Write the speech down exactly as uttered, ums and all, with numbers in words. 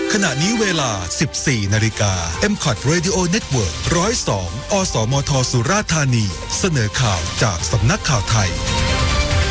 ขณะนี้เวลา สิบสี่นาฬิกา เอ็ม คอท Radio Network หนึ่งศูนย์สอง อสมทสุราษฎร์ธานีเสนอข่าวจากสำนักข่าวไทย